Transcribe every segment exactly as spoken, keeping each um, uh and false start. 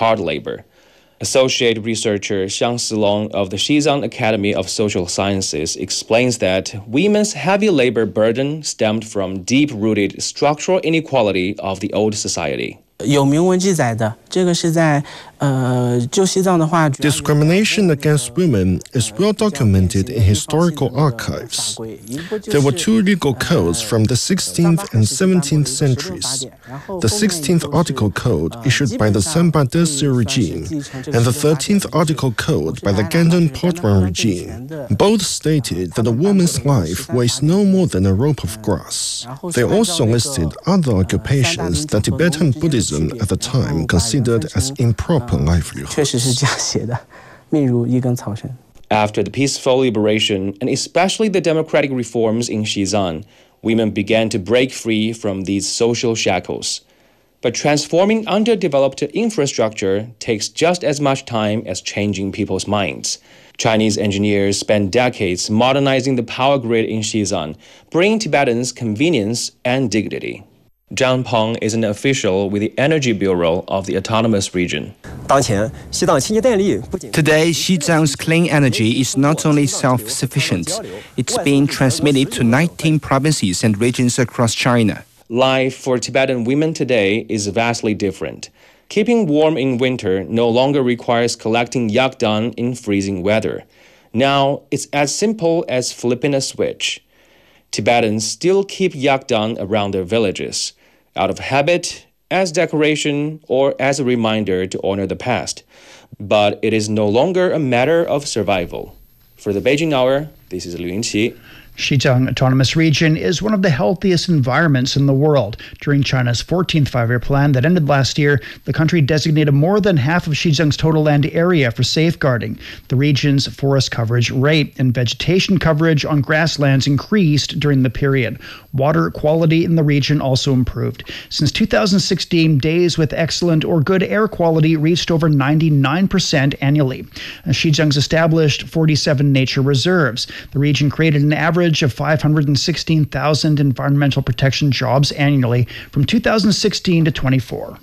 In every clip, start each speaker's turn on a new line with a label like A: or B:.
A: hard labor. Associate researcher Xiang Silong of the Xizang Academy of Social Sciences explains that women's heavy labor burden stemmed from deep-rooted structural inequality of the old society.
B: 有明文记载的，这个是在呃旧西藏的话。
C: Discrimination against women is well documented in historical archives. There were two legal codes from the sixteenth and seventeenth centuries. The sixteenth Article Code issued by the Samba Desi regime, and the thirteenth Article Code by the Ganden Potwan regime. Both stated that a woman's life weighs no more than a rope of grass. They also listed other occupations that Tibetan Buddhism at the time considered as improper livelihood.
A: After the peaceful liberation, and especially the democratic reforms in Xizang, women began to break free from these social shackles. But transforming underdeveloped infrastructure takes just as much time as changing people's minds. Chinese engineers spent decades modernizing the power grid in Xizang, bringing Tibetans convenience and dignity. Zhang Peng is an official with the Energy Bureau of the Autonomous Region.
D: Today, Xizang's clean energy is not only self-sufficient, it's being transmitted to nineteen provinces and regions across China.
A: Life for Tibetan women today is vastly different. Keeping warm in winter no longer requires collecting yakdan in freezing weather. Now, it's as simple as flipping a switch. Tibetans still keep yakdan around their villages, out of habit, as decoration, or as a reminder to honor the past. But it is no longer a matter of survival. For the Beijing Hour, this is Liu Yingqi.
E: Xizang Autonomous Region is one of the healthiest environments in the world. During China's fourteenth five-year plan that ended last year, the country designated more than half of Xizang's total land area for safeguarding. The region's forest coverage rate and vegetation coverage on grasslands increased during the period. Water quality in the region also improved. Since two thousand sixteen, days with excellent or good air quality reached over ninety-nine percent annually. Xizang's established forty-seven nature reserves. The region created an average of five hundred sixteen thousand environmental protection jobs annually from two thousand sixteen to twenty-four.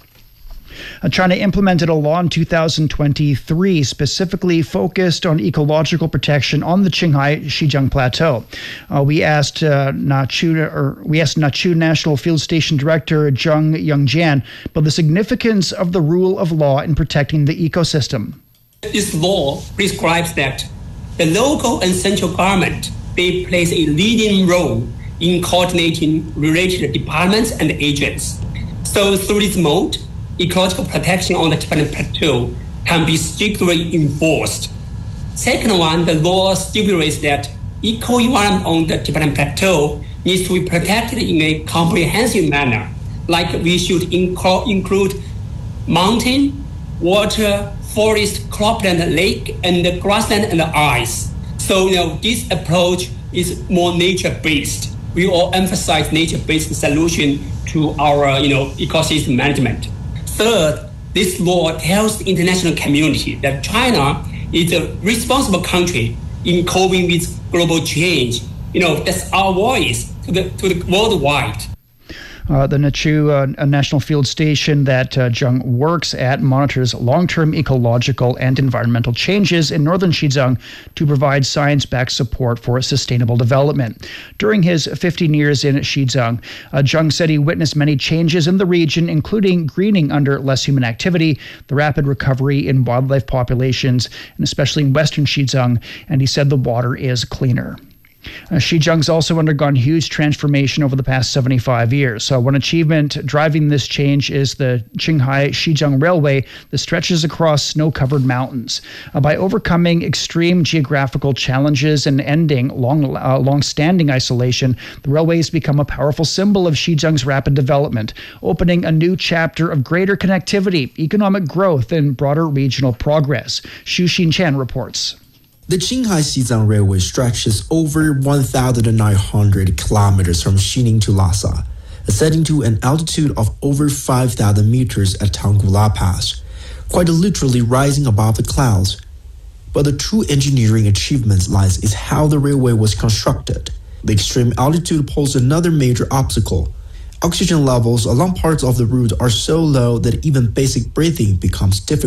E: Uh, China implemented a law in two thousand twenty-three specifically focused on ecological protection on the Qinghai Xizang Plateau. Uh, we asked uh, Nachu, or we asked Nachu National Field Station Director Zheng Yongjian about the significance of the rule of law in protecting the ecosystem.
F: This law prescribes that the local and central government they plays a leading role in coordinating related departments and agents. So through this mode, ecological protection on the Tibetan Plateau can be strictly enforced. Second one, the law stipulates that eco-environment on the Tibetan Plateau needs to be protected in a comprehensive manner, like we should inc- include mountain, water, forest, cropland, lake, and the grassland and the ice. So, you know, this approach is more nature-based. We all emphasize nature-based solution to our, you know, ecosystem management. Third, this law tells the international community that China is a responsible country in coping with global change. You know, that's our voice to the to the worldwide.
E: Uh, the Nachu uh, National Field Station that uh, Zheng works at monitors long-term ecological and environmental changes in northern Xizang to provide science-backed support for sustainable development. During his fifteen years in Xizang, uh, Zheng said he witnessed many changes in the region, including greening under less human activity, the rapid recovery in wildlife populations, and especially in western Xizang, and he said the water is cleaner. Uh, Xizang's also undergone huge transformation over the past seventy-five years. So one achievement driving this change is the Qinghai Xizang Railway that stretches across snow-covered mountains. Uh, by overcoming extreme geographical challenges and ending long, uh, long-standing isolation, the railway has become a powerful symbol of Xizang's rapid development, opening a new chapter of greater connectivity, economic growth, and broader regional progress. Xu Xinqian reports.
G: The Qinghai Xizang Railway stretches over one thousand nine hundred kilometers from Xining to Lhasa, ascending to an altitude of over five thousand meters at Tanggula Pass, quite literally rising above the clouds. But the true engineering achievement lies in how the railway was constructed. The extreme altitude poses another major obstacle. Oxygen levels along parts of the route are so low that even basic breathing becomes difficult.